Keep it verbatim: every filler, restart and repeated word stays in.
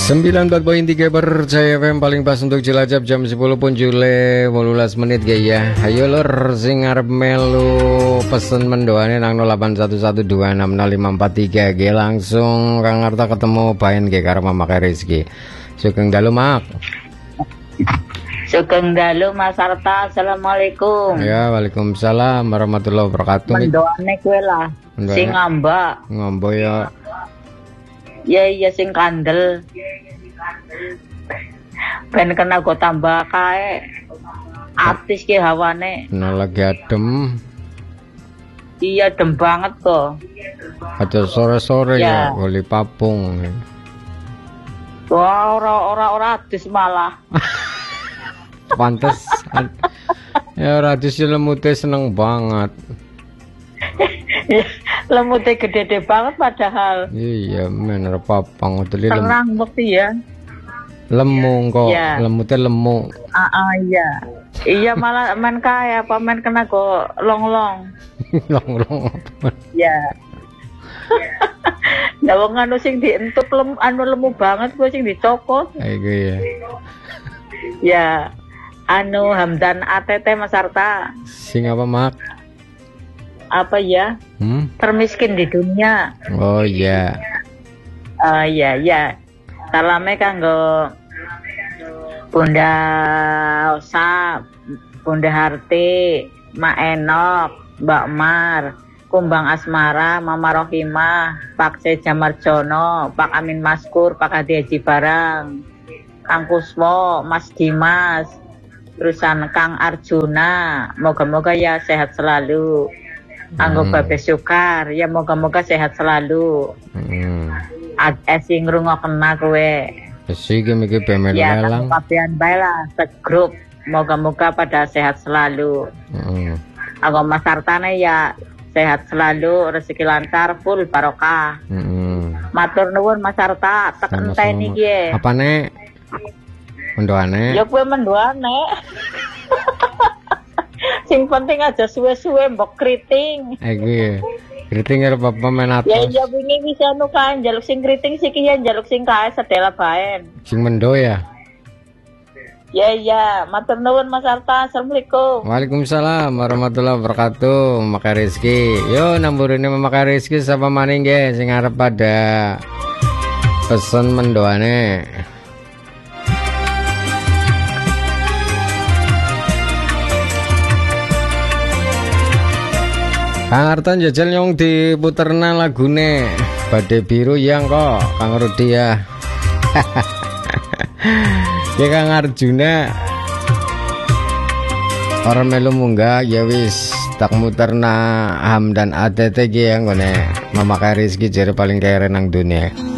sembilan puluh empat koma tiga Percaya F M paling pas untuk Cilacap jam sepuluh pun Jule wolulas menit gaya. Ayo lur sing arep melu pesen mendoane nang nol delapan satu satu dua enam nol lima empat tiga ge langsung Kang Arta ketemu baen ge karo Mama Rizky. Sugeng dalu Mak. Sugeng dalu Mas Arta. Assalamualaikum. Ya, waalaikumsalam warahmatullahi wabarakatuh. Mendoane kowe lah. Sing ngambak. Ngombo ya. Ya iya sing kandel. Ben kena go tambah kae. Artis ki hawane. Nah lagi adem. Iya adem banget kok. Ada sore-sore ya, ya oli papung. Wah, ora-ora ora adus malah. Pantes. Ya radis lemute seneng banget. Lemute gede-gede banget padahal. Iya, men papang uteli lem. Terang bukti ya. Lemu kok, ya. Lemute lemu. Ah, ah iya. Iya malah men kaya apa men kena kok long-long. Long-long apa? Ya. Ya wong anu sing dientup lem anu lemu banget gue sing dicokot. Iku ya. Ya. Anu Hamdan A T T Mas Arta. Sing apa Mak? Apa ya? Hmm? Termiskin di dunia. Oh iya. Uh, iya iya. Salame kanggo Bunda Osa, Bunda Harti, Mak Enok, Mbak Mar, Kumbang Asmara, Mama Rohimah, Pak C Jamarjono, Pak Amin Maskur, Pak Hadi Haji Barang, Kang Kuswo, Mas Dimas, terusan Kang Arjuna, moga-moga ya sehat selalu. Anggo hmm. Babe Sukar, ya moga-moga sehat selalu. Hmm. Esi ngrungokna kowe. Esi iki mikir bemel ya, lelang. Ya, kapian bae lah, segrup. Moga-moga pada sehat selalu. Hmm. Anggo Mas Artane ya sehat selalu, rezeki lancar, full barokah. Hmm. Matur nuwun Mas Arta, tek enteni iki. Apane? Mendoane? Ya kowe mendoane. Sing penting aja suwe-suwe mbok kriting. Iku ya. Kriting arep apa men atos. Ya iya wingi wis anu kae njaluk sing kriting siki ya njaluk sing kae sedela baen. Sing mendo ya. Ya iya, matur nuwun Mas Arta. Assalamualaikum. Waalaikumsalam warahmatullahi wabarakatuh. Mama Rizky. Yo namburine Mama Rizky sapa maning nggih sing arep pada pesen mendoane. Kang Artan jajal nyong diputerna lagune Badai Biru yang kok Kang Rudi ya. Ya Kang Arjuna orang melu munggah ya wis tak muterna Hamdan A T T yang ngene Mama Rizky jare paling kere nang dunia.